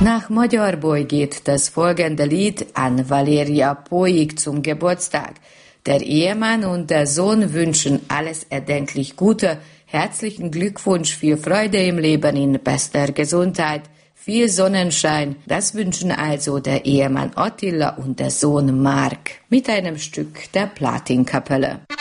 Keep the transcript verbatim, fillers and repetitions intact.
Nach Magyarboy geht das folgende Lied an Valeria Poig zum Geburtstag. Der Ehemann und der Sohn wünschen alles erdenklich Gute. Herzlichen Glückwunsch, viel Freude im Leben in bester Gesundheit, viel Sonnenschein. Das wünschen also der Ehemann Attila und der Sohn Mark mit einem Stück der Platinkapelle.